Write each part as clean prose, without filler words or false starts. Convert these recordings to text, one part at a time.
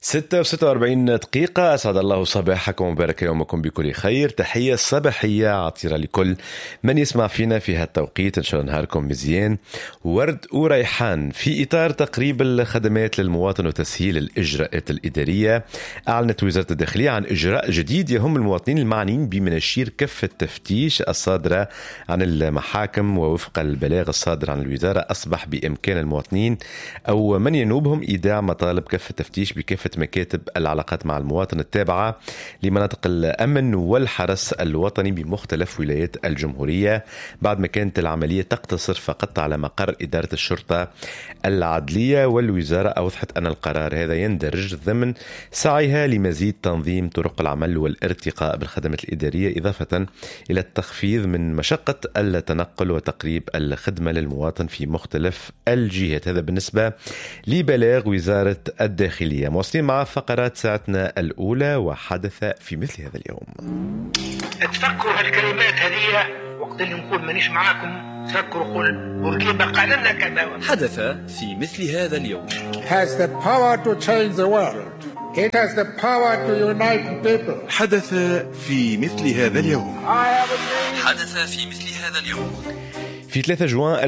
6:46 أسعد الله صباحكم وبارك يومكم بكل خير. تحية صباحية عطيرة لكل من يسمع فينا في هالتوقيت. إن شاء الله نهاركم مزيان ورد وريحان. في إطار تقريب الخدمات للمواطن وتسهيل الإجراءات الإدارية، أعلنت وزارة الداخلية عن إجراء جديد يهم المواطنين المعنيين بمناشير كف التفتيش الصادرة عن المحاكم. ووفق البلاغ الصادر عن الوزارة، أصبح بإمكان المواطنين أو من ينوبهم إيداع مطالب كف التفتيش بكافة مكاتب العلاقات مع المواطن التابعة لمناطق الأمن والحرس الوطني بمختلف ولايات الجمهورية، بعد ما كانت العملية تقتصر فقط على مقر إدارة الشرطة العدلية. والوزارة أوضحت أن القرار هذا يندرج ضمن سعيها لمزيد تنظيم طرق العمل والارتقاء بالخدمات الإدارية، إضافة إلى التخفيض من مشقة التنقل وتقريب الخدمة للمواطن في مختلف الجهات. هذا بالنسبة لبلاغ وزارة الداخلية. مواصلين مع فقرات ساعتنا الأولى. وحدث في مثل هذا اليوم. تفكروا هالكلمات هذه وقت اللي نقول مانيش معاكم، تفكروا قول بورقيبة قال لنا كذا. حدث في مثل هذا اليوم. has the power to change the world. It has the power to unite people. حدث في مثل هذا اليوم. حدث في مثل هذا اليوم. في 3 جوان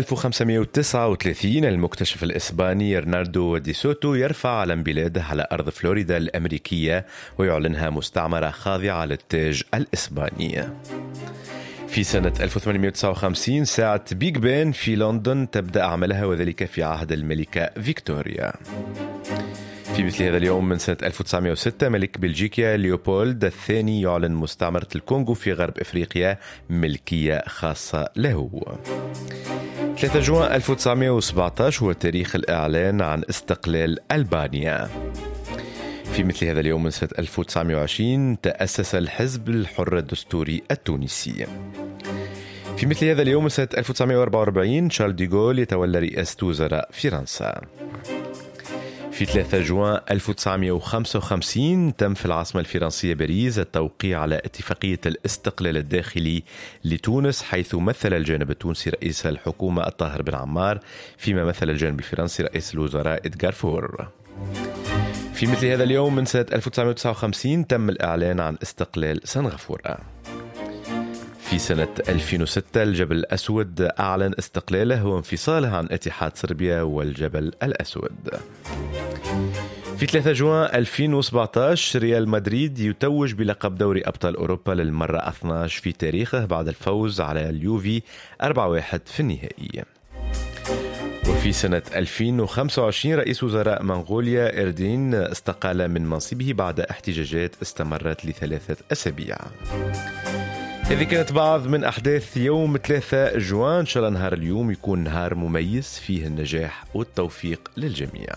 1539 المكتشف الإسباني رناردو دي سوتو يرفع علم بلاده على أرض فلوريدا الأمريكية ويعلنها مستعمرة خاضعة للتاج الإسباني. في سنة 1859 ساعة بيج بان في لندن تبدأ عملها، وذلك في عهد الملكة فيكتوريا. في مثل هذا اليوم من سنة 1906 ملك بلجيكا ليوبولد الثاني يعلن مستعمرة الكونغو في غرب إفريقيا ملكية خاصة له. 3 جوان 1917 هو تاريخ الإعلان عن استقلال ألبانيا. في مثل هذا اليوم من سنة 1920 تأسس الحزب الحر الدستوري التونسي. في مثل هذا اليوم من سنة 1944 شارل ديغول يتولى رئاسة وزراء فرنسا. في 3 جوان 1955 تم في العاصمة الفرنسية باريس التوقيع على اتفاقية الاستقلال الداخلي لتونس، حيث مثل الجانب التونسي رئيس الحكومة الطاهر بن عمار، فيما مثل الجانب الفرنسي رئيس الوزراء إدغار فور. في مثل هذا اليوم من سنة 1959 تم الإعلان عن استقلال سنغافورة. في سنة 2006 الجبل الأسود أعلن استقلاله وانفصاله عن اتحاد صربيا والجبل الأسود. في 3 جوان 2017 ريال مدريد يتوج بلقب دوري أبطال أوروبا للمرة 12 في تاريخه بعد الفوز على اليوفي 4-1 في النهائي. وفي سنة 2025 رئيس وزراء منغوليا إردين استقال من منصبه بعد احتجاجات استمرت ل3 أسابيع. هذه كانت بعض من أحداث يوم 3 جوان. إن شاء الله نهار اليوم يكون نهار مميز فيه النجاح والتوفيق للجميع.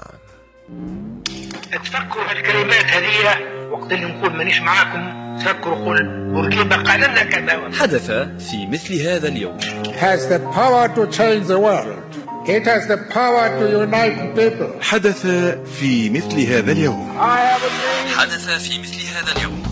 تفكروا هالكلمات هذه وقت اللي نقول مانيش معاكم، تفكروا قول بورقيبة قال لنا كذا. حدث في مثل هذا اليوم. has the power to change the world. It has the power to unite people. حدث في مثل هذا اليوم. حدث في مثل هذا اليوم.